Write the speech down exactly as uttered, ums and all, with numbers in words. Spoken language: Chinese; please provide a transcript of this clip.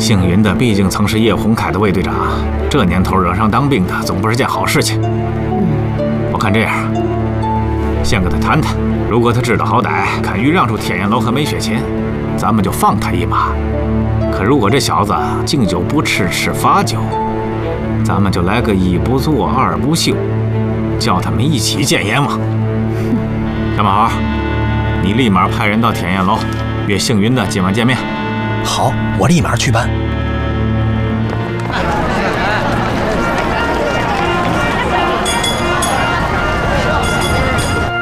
姓云的毕竟曾是叶洪凯的卫队长，这年头惹上当兵的总不是件好事情。嗯，我看这样，先跟他谈谈，如果他知道好歹，肯于让出天焰楼和梅雪琴，咱们就放他一马。可如果这小子敬酒不吃吃罚酒，咱们就来个一不做二不休，叫他们一起见阎王。小马猴，你立马派人到天焰楼约姓云的今晚见面。 好，我立马去办。